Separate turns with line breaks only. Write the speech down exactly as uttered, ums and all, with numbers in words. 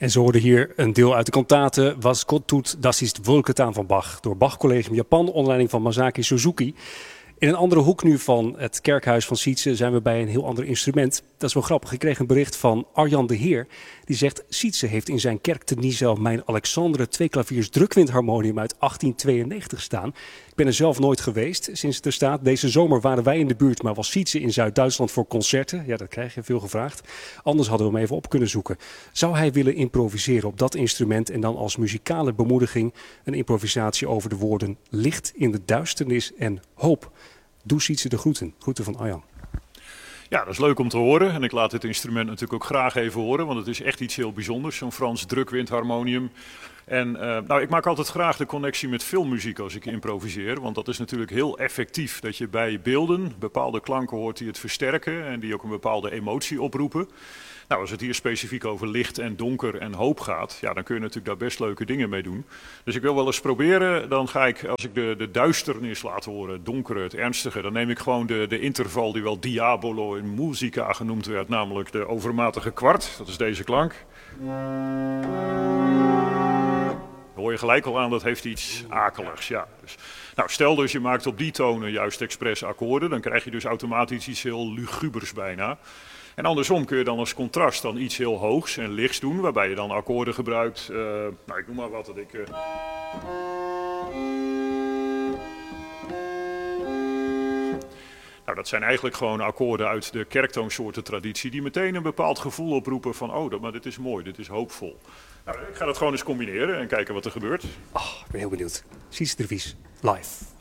En ze hoorden hier een deel uit de kantate Was Gott tut, das ist Wohlgetan van Bach. Door Bach Collegium Japan onder leiding van Masaki Suzuki. In een andere hoek nu van het kerkhuis van Sietse zijn we bij een heel ander instrument. Dat is wel grappig. Ik kreeg een bericht van Arjan de Heer. Die zegt, Sietse heeft in zijn kerk te Nizel mijn Alexandre tweeklaviers drukwindharmonium uit achttien tweeënnegentig staan. Ik ben er zelf nooit geweest sinds het er staat. Deze zomer waren wij in de buurt, maar was Sietse in Zuid-Duitsland voor concerten. Ja, dat krijg je veel gevraagd. Anders hadden we hem even op kunnen zoeken. Zou hij willen improviseren op dat instrument en dan als muzikale bemoediging een improvisatie over de woorden licht in de duisternis en hoop? Doe Sietse de groeten. Groeten van Arjan.
Ja, dat is leuk om te horen. En ik laat dit instrument natuurlijk ook graag even horen, want het is echt iets heel bijzonders, zo'n Frans drukwindharmonium. En uh, nou, ik maak altijd graag de connectie met filmmuziek als ik improviseer, want dat is natuurlijk heel effectief. Dat je bij beelden bepaalde klanken hoort die het versterken en die ook een bepaalde emotie oproepen. Nou, als het hier specifiek over licht en donker en hoop gaat, ja, dan kun je natuurlijk daar best leuke dingen mee doen. Dus ik wil wel eens proberen, dan ga ik, als ik de, de duisternis laat horen, het donkere, het ernstige, dan neem ik gewoon de, de interval die wel diabolo in musica genoemd werd, namelijk de overmatige kwart. Dat is deze klank. Dan hoor je gelijk al aan, dat heeft iets akeligs. Ja. Dus, nou, stel dus je maakt op die tonen juist expres akkoorden, dan krijg je dus automatisch iets heel lugubers bijna. En andersom kun je dan als contrast dan iets heel hoogs en lichts doen, waarbij je dan akkoorden gebruikt. Uh, nou, ik noem maar wat dat ik... Uh... Nou, dat zijn eigenlijk gewoon akkoorden uit de kerktoonsoorten traditie die meteen een bepaald gevoel oproepen van, oh, dat, maar dit is mooi, dit is hoopvol. Nou, ik ga dat gewoon eens combineren en kijken wat er gebeurt.
Oh, ik ben heel benieuwd. Sietse de Vries, live.